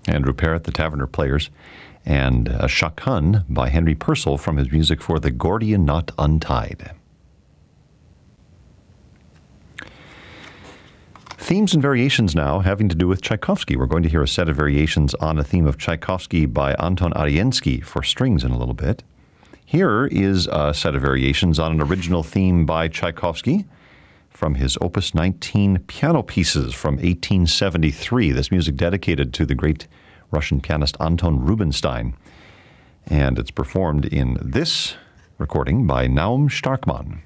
Andrew Parrott, the Taverner Players, and Shakun by Henry Purcell from his music for The Gordian Knot Untied. Themes and variations now having to do with Tchaikovsky. We're going to hear a set of variations on a theme of Tchaikovsky by Anton Ariensky for strings in a little bit. Here is a set of variations on an original theme by Tchaikovsky from his Opus 19 piano pieces from 1873. This music dedicated to the great Russian pianist Anton Rubinstein. And it's performed in this recording by Naum Starkman.